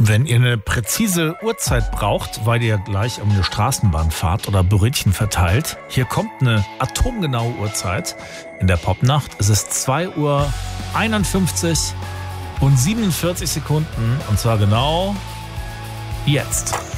Wenn ihr eine präzise Uhrzeit braucht, weil ihr gleich um eine Straßenbahn fahrt oder Brötchen verteilt, hier kommt eine atomgenaue Uhrzeit in der Popnacht. Es ist 2:51 und 47 Sekunden und zwar genau jetzt.